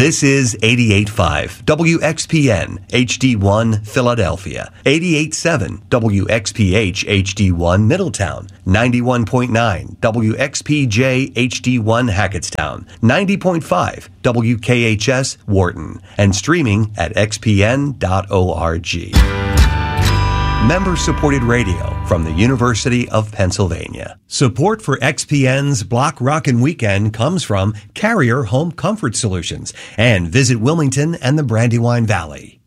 This is 88.5 WXPN HD1 Philadelphia, 88.7 WXPH HD1 Middletown, 91.9 WXPJ HD1 Hackettstown, 90.5 WKHS Wharton, and streaming at xpn.org. Member-supported radio from the University of Pennsylvania. Support for XPN's Block Rockin' Weekend comes from Carrier Home Comfort Solutions and Visit Wilmington and the Brandywine Valley.